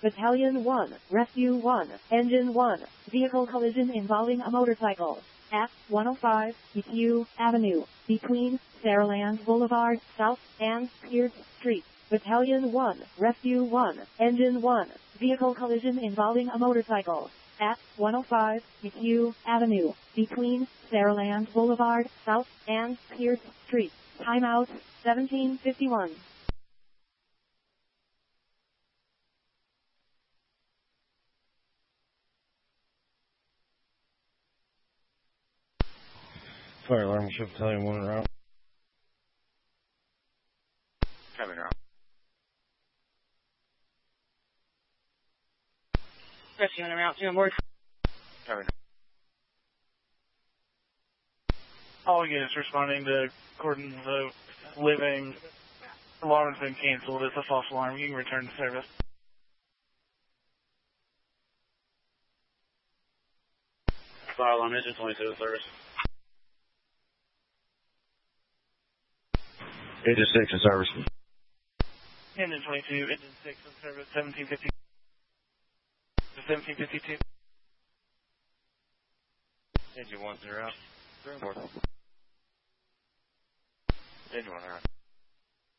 Battalion 1, Rescue 1, Engine 1, vehicle collision involving a motorcycle at 105 EQ Avenue, between Saraland Boulevard South and Pierce Street. Battalion 1, Rescue 1, Engine 1, vehicle collision involving a motorcycle at 105 EQ Avenue, between Saraland Boulevard South and Pierce Street. Timeout 1751. Fire alarm, ship battalion 1 en route. Coming route. Rescue en route, 2 on board. Coming. All units responding to Gordon's living. Alarm has been canceled. It's a false alarm. You can return to service. Fire alarm, engine 22 to service. Engine 6 in service. Engine 22, engine 6 in service, 1750. 1752. Engine 1 0 out. 3 on board. Engine 1 0 out.